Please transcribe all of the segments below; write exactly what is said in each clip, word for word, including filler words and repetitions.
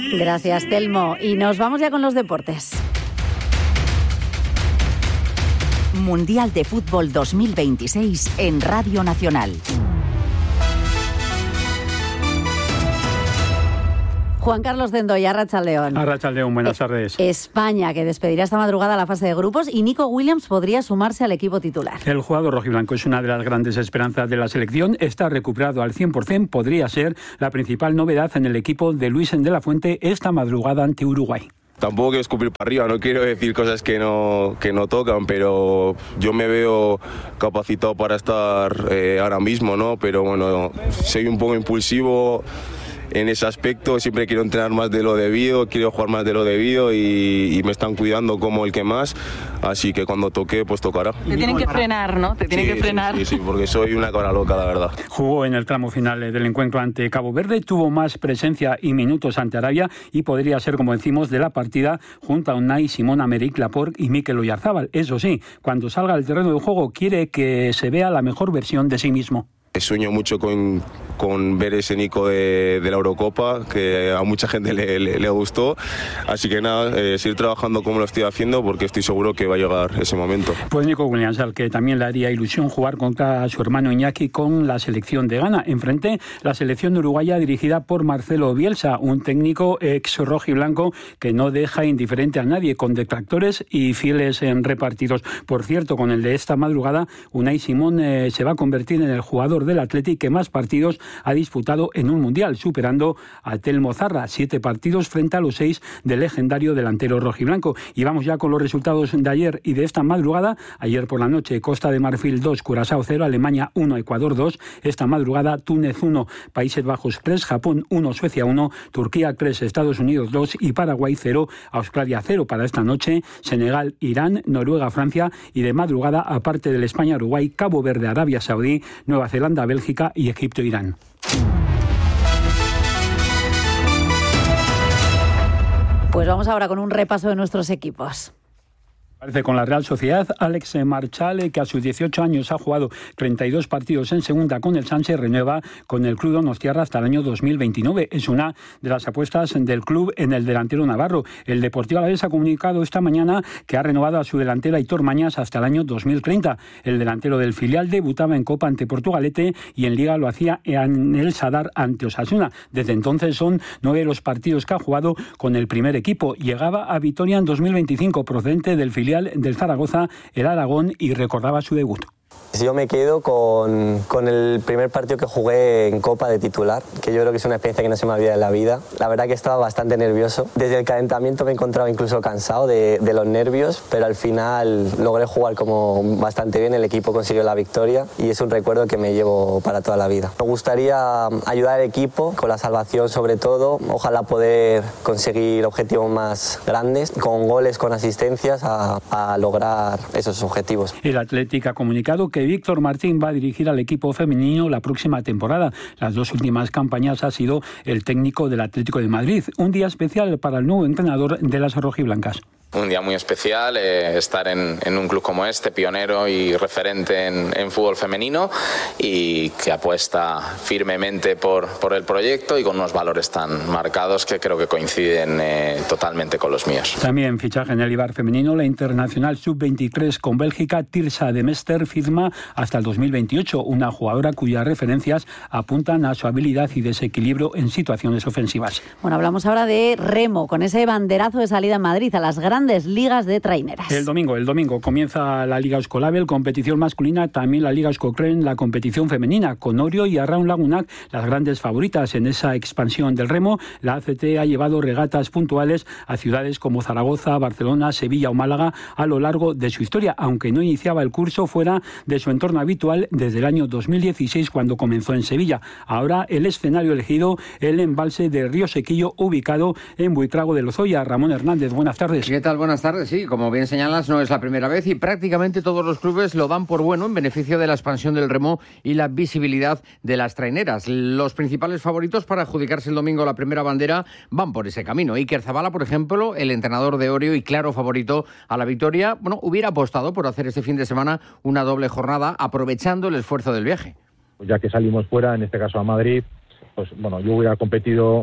Gracias, Telmo. Y nos vamos ya con los deportes. Mundial de Fútbol dos mil veintiséis en Radio Nacional. Juan Carlos Zendoya, Arratsaldeon. Arratsaldeon, buenas tardes. España, que despedirá esta madrugada la fase de grupos, y Nico Williams podría sumarse al equipo titular. El jugador rojiblanco es una de las grandes esperanzas de la selección. Está recuperado al cien por ciento. Podría ser la principal novedad en el equipo de Luis de la Fuente esta madrugada ante Uruguay. Tampoco quiero escupir para arriba, no quiero decir cosas que no, que no tocan, pero yo me veo capacitado para estar eh, ahora mismo, ¿no? Pero bueno, soy un poco impulsivo en ese aspecto, siempre quiero entrenar más de lo debido, quiero jugar más de lo debido y, y me están cuidando como el que más, así que cuando toque, pues tocará. Te tienen que frenar, ¿no? Te tienen sí, que frenar. Sí, sí, sí, porque soy una cabra loca, la verdad. Jugó en el tramo final del encuentro ante Cabo Verde, tuvo más presencia y minutos ante Arabia y podría ser, como decimos, de la partida junto a Unai Simón, Aymeric Laporte y Mikel Oyarzabal. Eso sí, cuando salga al terreno de juego quiere que se vea la mejor versión de sí mismo. Sueño mucho con, con ver ese Nico de, de la Eurocopa, que a mucha gente le, le, le gustó. Así que nada, eh, seguir trabajando como lo estoy haciendo porque estoy seguro que va a llegar ese momento. Pues Nico Williams, al que también le haría ilusión jugar contra su hermano Iñaki con la selección de Ghana. Enfrente, la selección uruguaya dirigida por Marcelo Bielsa, un técnico ex rojiblanco que no deja indiferente a nadie, con detractores y fieles en repartidos. Por cierto, con el de esta madrugada, Unai Simón eh, se va a convertir en el jugador del Athletic que más partidos ha disputado en un mundial, superando a Telmo Zarra, siete partidos frente a los seis del legendario delantero rojiblanco. Y vamos ya con los resultados de ayer y de esta madrugada. Ayer por la noche, Costa de Marfil dos, Curazao cero, Alemania uno, Ecuador dos. Esta madrugada, Túnez uno, Países Bajos tres, Japón uno, Suecia uno, Turquía tres, Estados Unidos dos y Paraguay cero, Australia cero. Para esta noche, Senegal, Irán, Noruega, Francia y de madrugada, aparte del España-Uruguay, Cabo Verde, Arabia Saudí, Nueva Zelanda, Bélgica y Egipto-Irán. Pues vamos ahora con un repaso de nuestros equipos. Parece con la Real Sociedad, Alex Marchal, que a sus dieciocho años ha jugado treinta y dos partidos en segunda con el Sánchez, renueva con el club donostiarra hasta el año dos mil veintinueve. Es una de las apuestas del club en el delantero navarro. El Deportivo Alavés ha comunicado esta mañana que ha renovado a su delantero Aitor Mañas hasta el año dos mil treinta. El delantero del filial debutaba en Copa ante Portugalete y en Liga lo hacía en el Sadar ante Osasuna. Desde entonces son nueve los partidos que ha jugado con el primer equipo. Llegaba a Vitoria en dos mil veinticinco procedente del filial del Zaragoza, el Aragón, y recordaba su debut. Yo me quedo con, con el primer partido que jugué en Copa de titular, que yo creo que es una experiencia que no se me olvida en la vida. La verdad que estaba bastante nervioso. Desde el calentamiento me encontraba incluso cansado de, de los nervios, pero al final logré jugar como bastante bien, el equipo consiguió la victoria y es un recuerdo que me llevo para toda la vida. Me gustaría ayudar al equipo con la salvación sobre todo, ojalá poder conseguir objetivos más grandes, con goles, con asistencias, a, a lograr esos objetivos. El Athletic ha comunicado que Víctor Martín va a dirigir al equipo femenino la próxima temporada. Las dos últimas campañas ha sido el técnico del Atlético de Madrid. Un día especial para el nuevo entrenador de las rojiblancas. Un día muy especial, eh, estar en, en un club como este, pionero y referente en, en fútbol femenino y que apuesta firmemente por, por el proyecto y con unos valores tan marcados que creo que coinciden eh, totalmente con los míos. También fichaje en el Eibar femenino, la internacional sub veintitrés con Bélgica, Tirsa de Mester, firma hasta el dos mil veintiocho, una jugadora cuyas referencias apuntan a su habilidad y desequilibrio en situaciones ofensivas. Bueno, hablamos ahora de remo, con ese banderazo de salida en Madrid a las grandes ligas de traineras. El domingo, el domingo comienza la Liga Euskolabel, competición masculina, también la Liga Euskotren, la competición femenina, con Orio y Arraun Lagunak, las grandes favoritas en esa expansión del remo. La A C T ha llevado regatas puntuales a ciudades como Zaragoza, Barcelona, Sevilla o Málaga a lo largo de su historia, aunque no iniciaba el curso fuera de su entorno habitual desde el año dos mil dieciséis, cuando comenzó en Sevilla. Ahora el escenario elegido, el embalse de Río Sequillo, ubicado en Buitrago de Lozoya. Ramón Hernández, buenas tardes. ¿Qué tal? Buenas tardes. Sí, como bien señalas, no es la primera vez y prácticamente todos los clubes lo dan por bueno en beneficio de la expansión del remo y la visibilidad de las traineras. Los principales favoritos para adjudicarse el domingo la primera bandera van por ese camino. Iker Zabala, por ejemplo, el entrenador de Orio y claro favorito a la victoria, bueno, hubiera apostado por hacer este fin de semana una doble jornada aprovechando el esfuerzo del viaje. Pues ya que salimos fuera, en este caso a Madrid, pues bueno, yo hubiera competido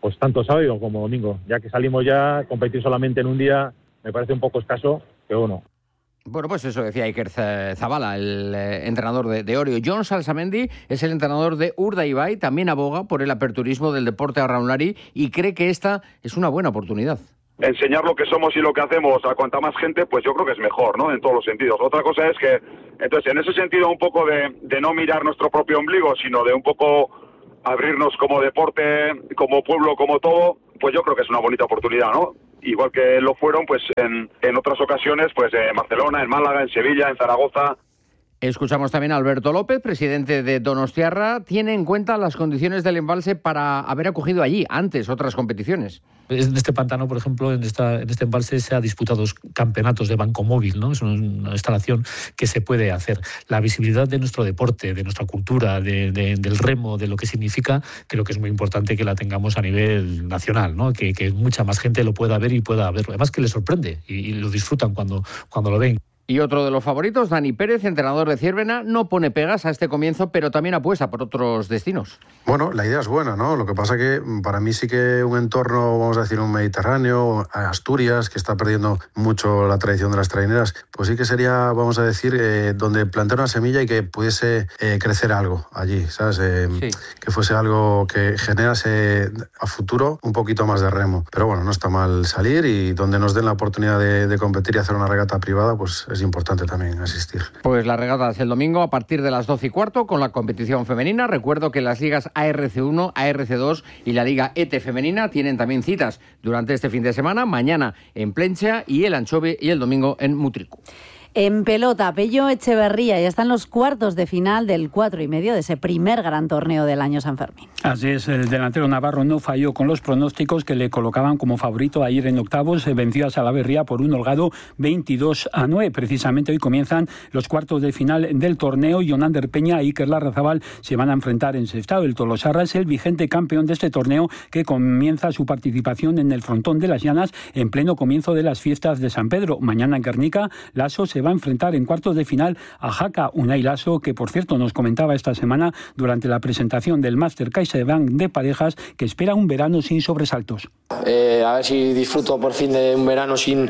pues tanto sábado como domingo. Ya que salimos ya, competir solamente en un día me parece un poco escaso, pero bueno. Bueno, pues eso decía Iker Zabala, el eh, entrenador de, de Orio. Jon Salsamendi es el entrenador de Urdaibai, también aboga por el aperturismo del deporte arraunlari y cree que esta es una buena oportunidad. Enseñar lo que somos y lo que hacemos a cuanta más gente, pues yo creo que es mejor, ¿no? En todos los sentidos. Otra cosa es que, entonces, en ese sentido, un poco de, de no mirar nuestro propio ombligo, sino de un poco abrirnos como deporte, como pueblo, como todo, pues yo creo que es una bonita oportunidad, ¿no? Igual que lo fueron pues en, en otras ocasiones, pues en Barcelona, en Málaga, en Sevilla, en Zaragoza. Escuchamos también a Alberto López, presidente de Donostiarra. Tiene en cuenta las condiciones del embalse para haber acogido allí antes otras competiciones. En este pantano, por ejemplo, en, esta, en este embalse se ha disputado campeonatos de banco móvil, ¿no? Es una instalación que se puede hacer. La visibilidad de nuestro deporte, de nuestra cultura, de, de, del remo, de lo que significa, creo que es muy importante que la tengamos a nivel nacional, ¿no? Que, que mucha más gente lo pueda ver y pueda verlo. Además que les sorprende y, y lo disfrutan cuando, cuando lo ven. Y otro de los favoritos, Dani Pérez, entrenador de Ciervena, no pone pegas a este comienzo, pero también apuesta por otros destinos. Bueno, la idea es buena, ¿no? Lo que pasa que para mí sí que un entorno, vamos a decir, un Mediterráneo, Asturias, que está perdiendo mucho la tradición de las traineras, pues sí que sería, vamos a decir, eh, donde plantear una semilla y que pudiese eh, crecer algo allí, ¿sabes? Eh, sí. Que fuese algo que generase a futuro un poquito más de remo. Pero bueno, no está mal salir y donde nos den la oportunidad de, de competir y hacer una regata privada, pues es importante también asistir. Pues la regata es el domingo a partir de las doce y cuarto con la competición femenina. Recuerdo que las ligas A R C uno, A R C dos y la Liga E T femenina tienen también citas durante este fin de semana, mañana en Plencha y el Anchove y el domingo en Mutriku. En pelota, Pello Echeverría ya está en los cuartos de final del cuatro y medio de ese primer gran torneo del año San Fermín. Así es, el delantero navarro no falló con los pronósticos que le colocaban como favorito ayer en octavos. Venció a Salaverría por un holgado veintidós a nueve. Precisamente hoy comienzan los cuartos de final del torneo. Jonander Peña y Iker Larrazabal se van a enfrentar en sextado. El Tolosarra es el vigente campeón de este torneo que comienza su participación en el frontón de las Llanas en pleno comienzo de las fiestas de San Pedro. Mañana en Guernica, Lasso se va a enfrentar en cuartos de final a Jaca Unai Lasso, que por cierto nos comentaba esta semana durante la presentación del Máster CaixaBank de parejas que espera un verano sin sobresaltos. Eh, a ver si disfruto por fin de un verano sin...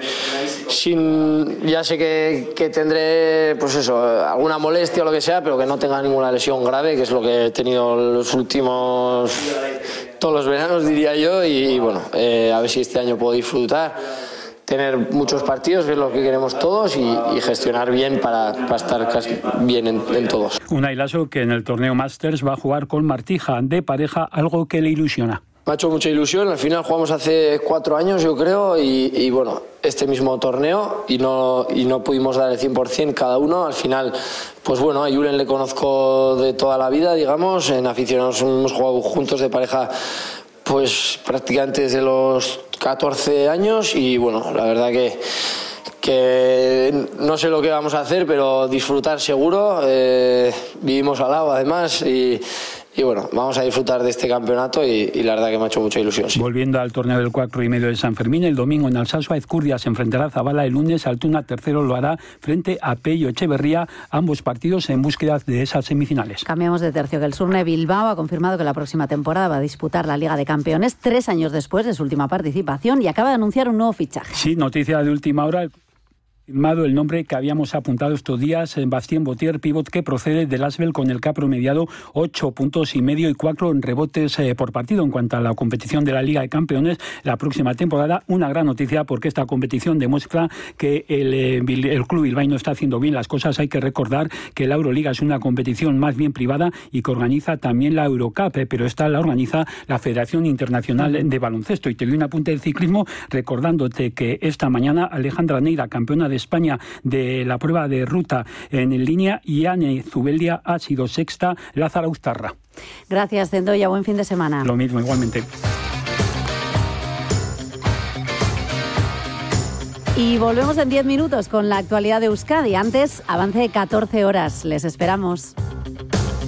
sin ya sé que, que tendré pues eso, alguna molestia o lo que sea, pero que no tenga ninguna lesión grave, que es lo que he tenido los últimos... todos los veranos, diría yo, y bueno, eh, a ver si este año puedo disfrutar, tener muchos partidos, que es lo que queremos todos, y, y gestionar bien para, para estar bien en, en todos. Unai Lasso, que en el torneo Masters va a jugar con Martija de pareja, algo que le ilusiona. Me ha hecho mucha ilusión, al final jugamos hace cuatro años yo creo y, y bueno, este mismo torneo y no, y no pudimos dar el cien por ciento cada uno, al final pues bueno, a Julen le conozco de toda la vida, digamos, en aficionados hemos jugado juntos de pareja pues prácticamente desde los catorce años y bueno, la verdad que que no sé lo que vamos a hacer, pero disfrutar seguro, eh, vivimos al lado además y Y bueno, vamos a disfrutar de este campeonato y, y la verdad que me ha hecho mucha ilusión. Sí. Volviendo al torneo del cuatro y medio de San Fermín, el domingo en Alsasua, Ezcurdia se enfrentará a Zabala, el lunes Altuna tercero lo hará frente a Pello Echeverría, ambos partidos en búsqueda de esas semifinales. Cambiamos de tercio, que el Surne Bilbao ha confirmado que la próxima temporada va a disputar la Liga de Campeones tres años después de su última participación y acaba de anunciar un nuevo fichaje. Sí, noticia de última hora. Firmado el nombre que habíamos apuntado estos días, Bastien Botier, pívot que procede del Asbel con el que ha promediado ocho puntos y medio y cuatro rebotes eh, por partido. En cuanto a la competición de la Liga de Campeones, la próxima temporada, una gran noticia porque esta competición demuestra que el, eh, el club bilbaíno está haciendo bien las cosas. Hay que recordar que la Euroliga es una competición más bien privada y que organiza también la Eurocup, eh, pero esta la organiza la Federación Internacional de Baloncesto. Y te doy un apunte del ciclismo recordándote que esta mañana Alejandra Neira, campeona de España de la prueba de ruta en línea, y Ane Zubeldia ha sido sexta, Lázaro Uztarra. Gracias, Zendoya, buen fin de semana. Lo mismo, igualmente. Y volvemos en diez minutos con la actualidad de Euskadi. Antes, avance de catorce horas. Les esperamos.